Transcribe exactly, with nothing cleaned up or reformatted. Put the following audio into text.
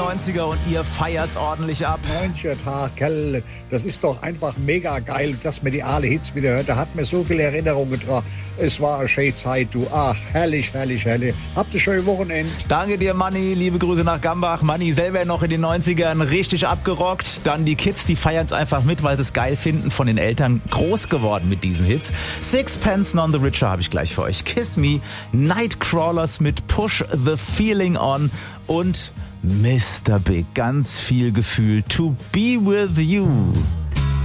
neunziger und ihr feiert's ordentlich ab. Mancher Tag, Kerl, das ist doch einfach mega geil, dass man die alle Hits wieder hört. Da hat mir so viele Erinnerungen dran. Es war eine schöne Zeit, du. Ach, herrlich, herrlich, herrlich. Habt ein schönes Wochenende. Danke dir, Manni. Liebe Grüße nach Gambach. Manni selber noch in den neunzigern richtig abgerockt. Dann die Kids, die feiern's einfach mit, weil sie es geil finden. Von den Eltern groß geworden mit diesen Hits. Sixpence None the Richer habe ich gleich für euch. Kiss Me, Nightcrawlers mit Push the Feeling On und Mister Big. Ganz viel Gefühl. To be with you.